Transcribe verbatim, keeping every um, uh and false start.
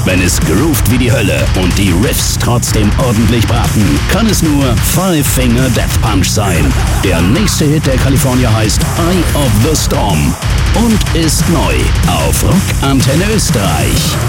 Wenn es groovt wie die Hölle und die Riffs trotzdem ordentlich braten, kann es nur Five Finger Death Punch sein. Der nächste Hit der Kalifornier heißt Eye of the Storm und ist neu auf Rock Antenne Österreich.